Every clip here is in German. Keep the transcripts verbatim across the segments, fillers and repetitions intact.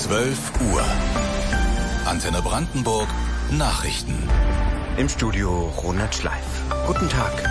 zwölf Uhr. Antenne Brandenburg Nachrichten. Im Studio Ronald Schleif. Guten Tag.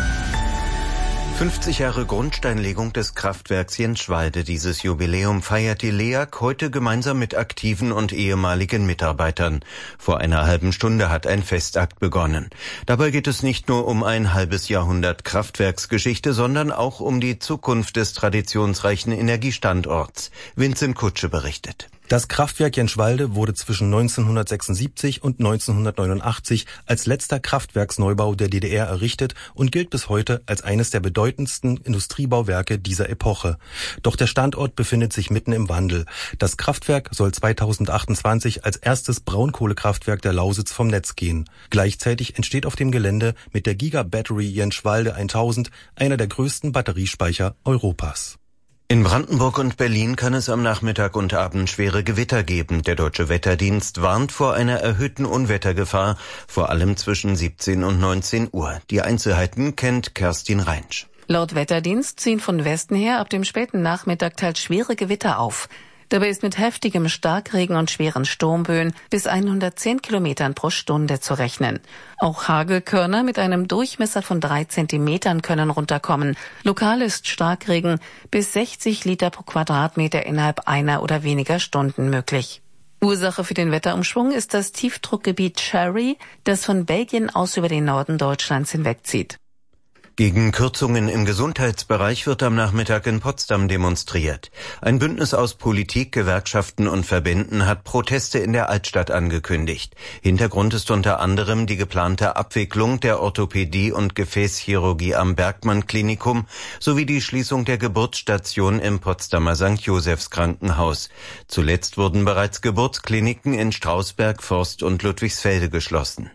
fünfzig Jahre Grundsteinlegung des Kraftwerks Jenschwalde. Dieses Jubiläum feiert die L E A G heute gemeinsam mit aktiven und ehemaligen Mitarbeitern. Vor einer halben Stunde hat ein Festakt begonnen. Dabei geht es nicht nur um ein halbes Jahrhundert Kraftwerksgeschichte, sondern auch um die Zukunft des traditionsreichen Energiestandorts. Vincent Kutsche berichtet. Das Kraftwerk Jenschwalde wurde zwischen neunzehnhundertsechsundsiebzig und neunzehnhundertneunundachtzig als letzter Kraftwerksneubau der D D R errichtet und gilt bis heute als eines der bedeutendsten Industriebauwerke dieser Epoche. Doch der Standort befindet sich mitten im Wandel. Das Kraftwerk soll zweitausendachtundzwanzig als erstes Braunkohlekraftwerk der Lausitz vom Netz gehen. Gleichzeitig entsteht auf dem Gelände mit der Giga-Battery Jenschwalde tausend einer der größten Batteriespeicher Europas. In Brandenburg und Berlin kann es am Nachmittag und Abend schwere Gewitter geben. Der Deutsche Wetterdienst warnt vor einer erhöhten Unwettergefahr, vor allem zwischen siebzehn und neunzehn Uhr. Die Einzelheiten kennt Kerstin Reinsch. Laut Wetterdienst ziehen von Westen her ab dem späten Nachmittag teils schwere Gewitter auf. Dabei ist mit heftigem Starkregen und schweren Sturmböen bis hundertzehn Kilometern pro Stunde zu rechnen. Auch Hagelkörner mit einem Durchmesser von drei Zentimetern können runterkommen. Lokal ist Starkregen bis sechzig Liter pro Quadratmeter innerhalb einer oder weniger Stunden möglich. Ursache für den Wetterumschwung ist das Tiefdruckgebiet Cherry, das von Belgien aus über den Norden Deutschlands hinwegzieht. Gegen Kürzungen im Gesundheitsbereich wird am Nachmittag in Potsdam demonstriert. Ein Bündnis aus Politik, Gewerkschaften und Verbänden hat Proteste in der Altstadt angekündigt. Hintergrund ist unter anderem die geplante Abwicklung der Orthopädie und Gefäßchirurgie am Bergmann-Klinikum sowie die Schließung der Geburtsstation im Potsdamer Sankt Josephs Krankenhaus. Zuletzt wurden bereits Geburtskliniken in Strausberg, Forst und Ludwigsfelde geschlossen.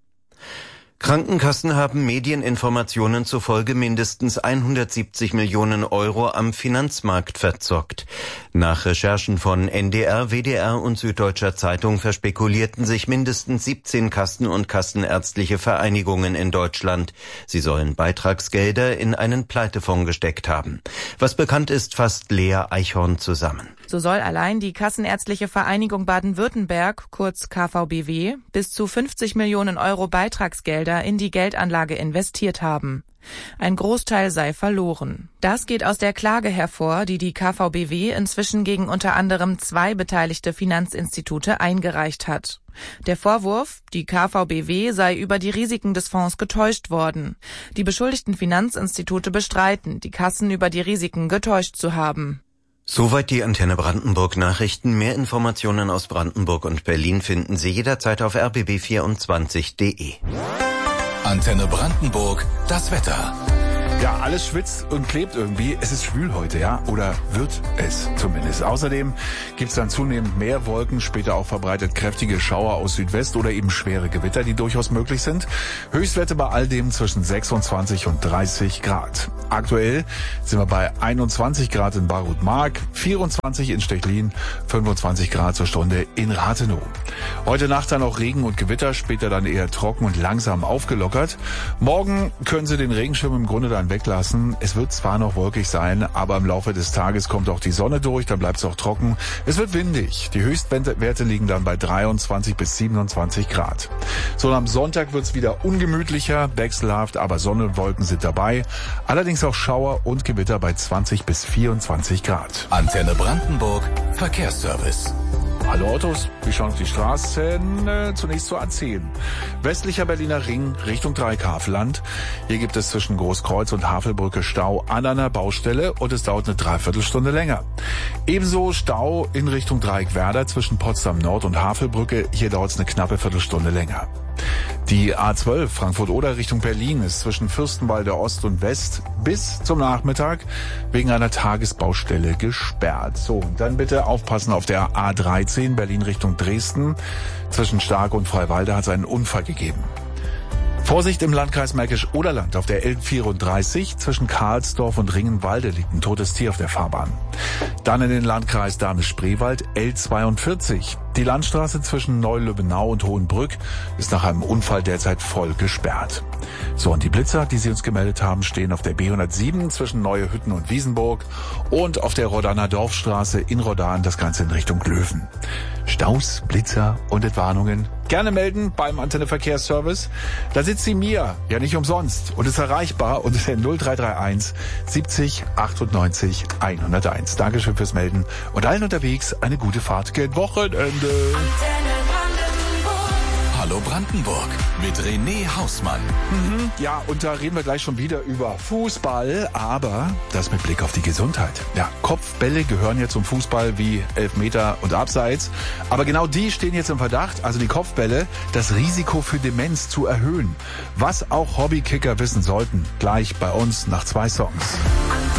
Krankenkassen haben Medieninformationen zufolge mindestens hundertsiebzig Millionen Euro am Finanzmarkt verzockt. Nach Recherchen von N D R, W D R und Süddeutscher Zeitung verspekulierten sich mindestens siebzehn Kassen und kassenärztliche Vereinigungen in Deutschland. Sie sollen Beitragsgelder in einen Pleitefonds gesteckt haben. Was bekannt ist, fasst Lea Eichhorn zusammen. So soll allein die Kassenärztliche Vereinigung Baden-Württemberg, kurz K V B W, bis zu fünfzig Millionen Euro Beitragsgelder in die Geldanlage investiert haben. Ein Großteil sei verloren. Das geht aus der Klage hervor, die die K V B W inzwischen gegen unter anderem zwei beteiligte Finanzinstitute eingereicht hat. Der Vorwurf, die K V B W sei über die Risiken des Fonds getäuscht worden. Die beschuldigten Finanzinstitute bestreiten, die Kassen über die Risiken getäuscht zu haben. Soweit die Antenne Brandenburg Nachrichten. Mehr Informationen aus Brandenburg und Berlin finden Sie jederzeit auf r b b vierundzwanzig punkt d e. Antenne Brandenburg, das Wetter. Ja, alles schwitzt und klebt irgendwie. Es ist schwül heute, ja? Oder wird es zumindest. Außerdem gibt's dann zunehmend mehr Wolken, später auch verbreitet kräftige Schauer aus Südwest oder eben schwere Gewitter, die durchaus möglich sind. Höchstwerte bei all dem zwischen sechsundzwanzig und dreißig Grad. Aktuell sind wir bei einundzwanzig Grad in Barut-Mark, vierundzwanzig in Stechlin, fünfundzwanzig Grad zur Stunde in Rathenow. Heute Nacht dann auch Regen und Gewitter, später dann eher trocken und langsam aufgelockert. Morgen können Sie den Regenschirm im Grunde dann weglassen. Es wird zwar noch wolkig sein, aber im Laufe des Tages kommt auch die Sonne durch, dann bleibt es auch trocken. Es wird windig. Die Höchstwerte liegen dann bei dreiundzwanzig bis siebenundzwanzig Grad. So, und am Sonntag wird es wieder ungemütlicher, wechselhaft, aber Sonne und Wolken sind dabei. Allerdings auch Schauer und Gewitter bei zwanzig bis vierundzwanzig Grad. Antenne Brandenburg, Verkehrsservice. Hallo Autos, wir schauen auf die Straßen. Äh, zunächst zur A zehn. Westlicher Berliner Ring Richtung Dreieckhavelland. Hier gibt es zwischen Großkreuz und Havelbrücke Stau an einer Baustelle und es dauert eine Dreiviertelstunde länger. Ebenso Stau in Richtung Dreieckwerder zwischen Potsdam Nord und Havelbrücke. Hier dauert es eine knappe Viertelstunde länger. Die A zwölf Frankfurt-Oder Richtung Berlin ist zwischen Fürstenwalde Ost und West bis zum Nachmittag wegen einer Tagesbaustelle gesperrt. So, und dann bitte aufpassen auf der A dreizehn Berlin Richtung Dresden. Zwischen Stark und Freiwalde hat es einen Unfall gegeben. Vorsicht im Landkreis Märkisch-Oderland auf der L vierunddreißig. Zwischen Karlsdorf und Ringenwalde liegt ein totes Tier auf der Fahrbahn. Dann in den Landkreis Dahme-Spreewald, L zweiundvierzig. Die Landstraße zwischen Neulübbenau und Hohenbrück ist nach einem Unfall derzeit voll gesperrt. So, und die Blitzer, die Sie uns gemeldet haben, stehen auf der B hundertsieben zwischen Neue Hütten und Wiesenburg und auf der Rodaner Dorfstraße in Rodan, das Ganze in Richtung Löwen. Staus, Blitzer und Entwarnungen gerne melden beim Antenne Verkehrsservice. Da sitzt sie mir, ja nicht umsonst, und ist erreichbar unter der null drei drei eins siebzig achtundneunzig hunderteins. Dankeschön fürs Melden und allen unterwegs eine gute Fahrt. Geht Wochenende. Hallo Brandenburg mit René Hausmann. Mhm, ja, und da reden wir gleich schon wieder über Fußball, aber das mit Blick auf die Gesundheit. Ja, Kopfbälle gehören ja zum Fußball wie Elfmeter und Abseits, aber genau die stehen jetzt im Verdacht, also die Kopfbälle, das Risiko für Demenz zu erhöhen. Was auch Hobbykicker wissen sollten, gleich bei uns nach zwei Songs.